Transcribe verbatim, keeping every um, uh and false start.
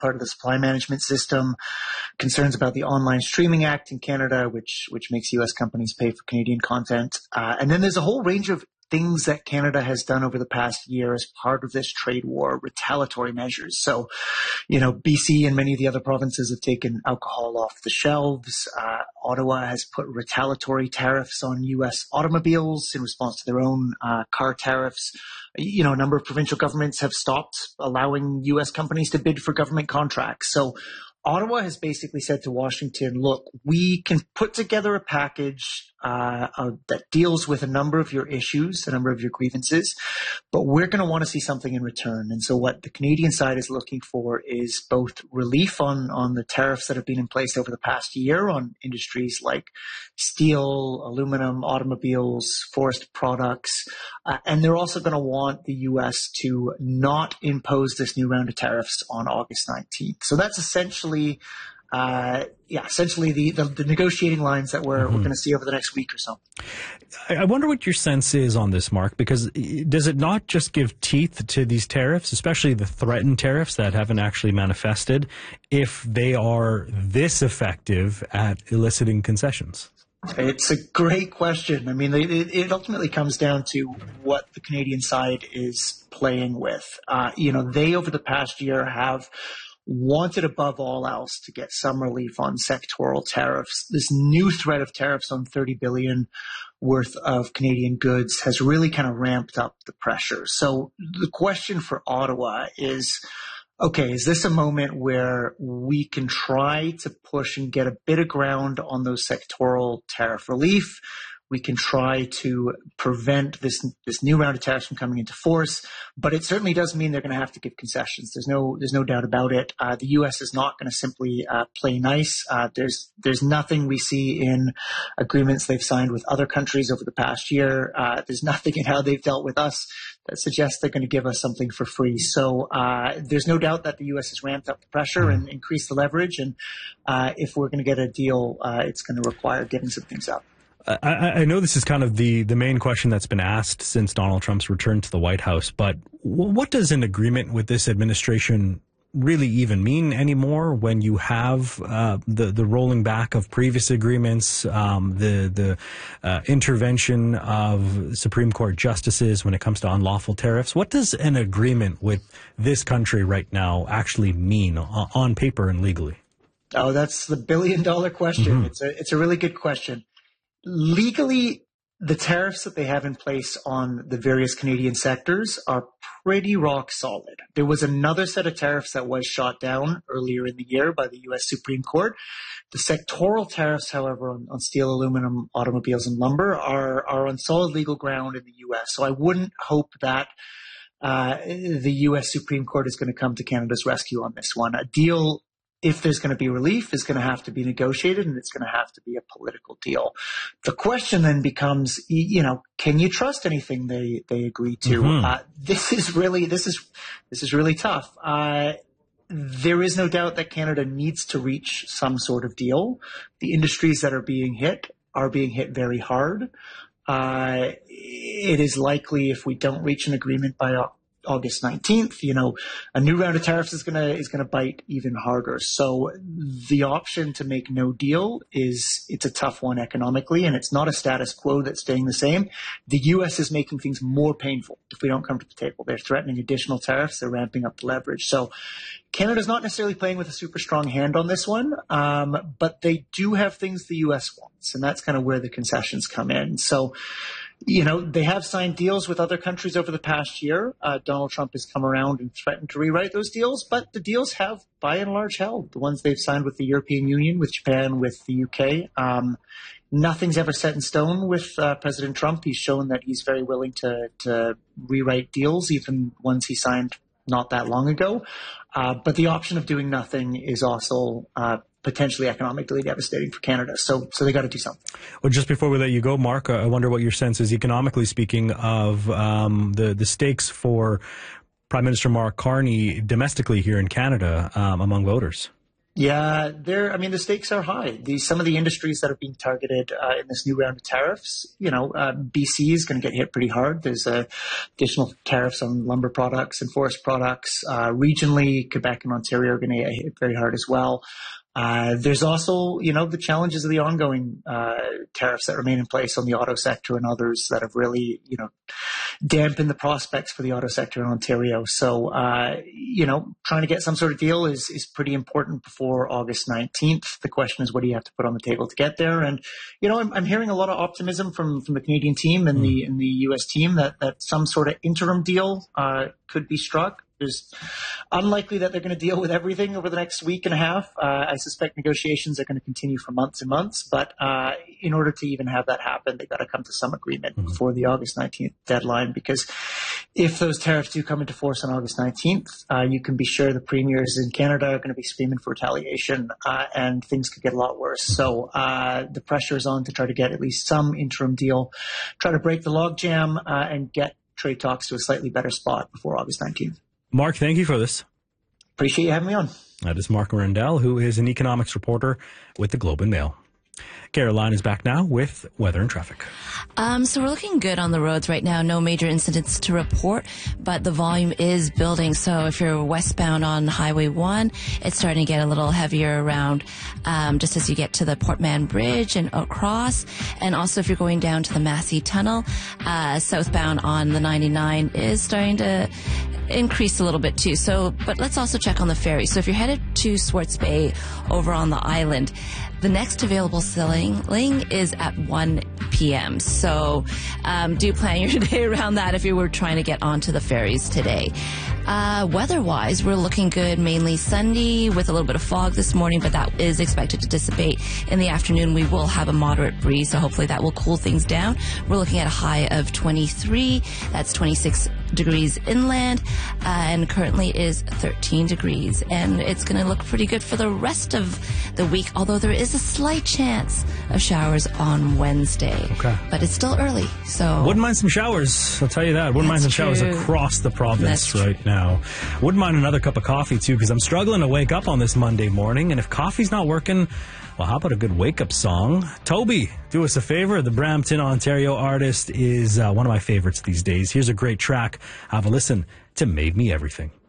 part of the supply management system, concerns about the Online Streaming Act in Canada, which which makes U S companies pay for Canadian content. Uh, and then there's a whole range of things that Canada has done over the past year as part of this trade war, retaliatory measures. So, you know, B C and many of the other provinces have taken alcohol off the shelves. Uh, Ottawa has put retaliatory tariffs on U S automobiles in response to their own uh, car tariffs. You know, a number of provincial governments have stopped allowing U S companies to bid for government contracts. So Ottawa has basically said to Washington, look, we can put together a package uh, uh, that deals with a number of your issues, a number of your grievances, but we're going to want to see something in return. And so what the Canadian side is looking for is both relief on, on the tariffs that have been in place over the past year on industries like steel, aluminum, automobiles, forest products, uh, and they're also going to want the U S to not impose this new round of tariffs on August nineteenth. So that's essentially Uh, yeah, essentially the, the, the negotiating lines that we're, mm-hmm. we're going to see over the next week or so. I wonder what your sense is on this, Mark, because does it not just give teeth to these tariffs, especially the threatened tariffs that haven't actually manifested, if they are this effective at eliciting concessions? It's a great question. I mean, it, it ultimately comes down to what the Canadian side is playing with. Uh, you know, they over the past year have wanted above all else to get some relief on sectoral tariffs. This new threat of tariffs on thirty billion worth of Canadian goods has really kind of ramped up the pressure. So the question for Ottawa is, okay, is this a moment where we can try to push and get a bit of ground on those sectoral tariff relief? We can try to prevent this this new round of tariffs from coming into force, but it certainly does mean they're going to have to give concessions. There's no there's no doubt about it. Uh, the U S is not going to simply uh, play nice. Uh, there's there's nothing we see in agreements they've signed with other countries over the past year. Uh, there's nothing in how they've dealt with us that suggests they're going to give us something for free. So uh, there's no doubt that the U S has ramped up the pressure and increased the leverage. And uh, if we're going to get a deal, uh, it's going to require giving some things up. I, I know this is kind of the, the main question that's been asked since Donald Trump's return to the White House, but what does an agreement with this administration really even mean anymore when you have uh, the the rolling back of previous agreements, um, the the uh, intervention of Supreme Court justices when it comes to unlawful tariffs? What does an agreement with this country right now actually mean on, on paper and legally? Oh, that's the billion dollar question. Mm-hmm. It's a it's a really good question. Legally, the tariffs that they have in place on the various Canadian sectors are pretty rock solid. There was another set of tariffs that was shot down earlier in the year by the U S Supreme Court. The sectoral tariffs, however, on, on steel, aluminum, automobiles, and lumber are, are on solid legal ground in the U S. So I wouldn't hope that uh, the U S Supreme Court is going to come to Canada's rescue on this one. A deal, if there's going to be relief, is going to have to be negotiated, and it's going to have to be a political deal. The question then becomes, you know, can you trust anything they, they agree to? Mm-hmm. Uh, this is really, this is, this is really tough. Uh, there is no doubt that Canada needs to reach some sort of deal. The industries that are being hit are being hit very hard. Uh, it is likely if we don't reach an agreement by August nineteenth, you know, a new round of tariffs is gonna is gonna bite even harder. So the option to make no deal is it's a tough one economically, and it's not a status quo that's staying the same. The U S is making things more painful if we don't come to the table. They're threatening additional tariffs. They're ramping up the leverage. So Canada's not necessarily playing with a super strong hand on this one, um, but they do have things the U S wants, and that's kind of where the concessions come in. So, you know, they have signed deals with other countries over the past year. Uh, Donald Trump has come around and threatened to rewrite those deals, but the deals have, by and large, held. The ones they've signed with the European Union, with Japan, with the U K. Um, nothing's ever set in stone with uh, President Trump. He's shown that he's very willing to, to rewrite deals, even ones he signed not that long ago. Uh, but the option of doing nothing is also uh, potentially economically devastating for Canada. So so they got to do something. Well, just before we let you go, Mark, I wonder what your sense is, economically speaking, of um, the, the stakes for Prime Minister Mark Carney domestically here in Canada um, among voters. Yeah, there. I mean, the stakes are high. These some of the industries that are being targeted uh, in this new round of tariffs. You know, uh, B C is going to get hit pretty hard. There's uh, additional tariffs on lumber products and forest products. Uh, regionally, Quebec and Ontario are going to get hit very hard as well. Uh, there's also, you know, the challenges of the ongoing uh, tariffs that remain in place on the auto sector and others that have really, you know, dampened the prospects for the auto sector in Ontario. So, uh, you know, trying to get some sort of deal is, is pretty important before August nineteenth. The question is, what do you have to put on the table to get there? And, you know, I'm, I'm hearing a lot of optimism from, from the Canadian team and the, and the U S team that, that some sort of interim deal uh, could be struck. It's unlikely that they're going to deal with everything over the next week and a half. Uh, I suspect negotiations are going to continue for months and months. But uh, in order to even have that happen, they've got to come to some agreement mm-hmm. before the August nineteenth deadline. Because if those tariffs do come into force on August nineteenth, uh, you can be sure the premiers in Canada are going to be screaming for retaliation, uh, and things could get a lot worse. So uh, the pressure is on to try to get at least some interim deal, try to break the logjam, uh, and get trade talks to a slightly better spot before August nineteenth. Mark, thank you for this. Appreciate you having me on. That is Mark Marundell, who is an economics reporter with the Globe and Mail. Caroline is back now with weather and traffic. Um, so we're looking good on the roads right now. No major incidents to report, but the volume is building. So if you're westbound on Highway one, it's starting to get a little heavier around um, just as you get to the Port Mann Bridge and across. And also if you're going down to the Massey Tunnel, uh, southbound on the ninety-nine is starting to increase a little bit too. So, but let's also check on the ferry. So if you're headed to Swartz Bay over on the island, the next available sailing is at one p.m. So um, do plan your day around that if you were trying to get onto the ferries today. Uh, weather-wise, we're looking good, mainly sunny with a little bit of fog this morning, but that is expected to dissipate in the afternoon. We will have a moderate breeze, so hopefully that will cool things down. We're looking at a high of twenty-three. That's twenty-six degrees inland, uh, and currently is thirteen degrees. And it's going to look pretty good for the rest of the week, although there is a slight chance of showers on Wednesday. Okay. But it's still early, so... Wouldn't mind some showers, I'll tell you that. Wouldn't mind some showers across the province right now. Wouldn't mind another cup of coffee, too, because I'm struggling to wake up on this Monday morning, and if coffee's not working, well, how about a good wake-up song? Toby, do us a favor. The Brampton, Ontario artist is uh, one of my favorites these days. Here's a great track. Have a listen to Made Me Everything.